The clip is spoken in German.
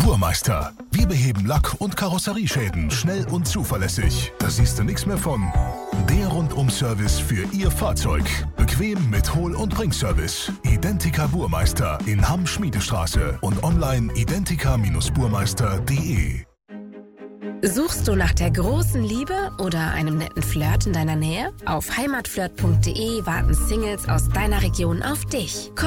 Burmeister. Wir beheben Lack- und Karosserieschäden schnell und zuverlässig. Da siehst du nichts mehr von. Der Rundum-Service für Ihr Fahrzeug. Bequem mit Hol- und Bringservice. Identica Burmeister in Hamm-Schmiedestraße und online identica-burmeister.de. Suchst du nach der großen Liebe oder einem netten Flirt in deiner Nähe? Auf heimatflirt.de warten Singles aus deiner Region auf dich.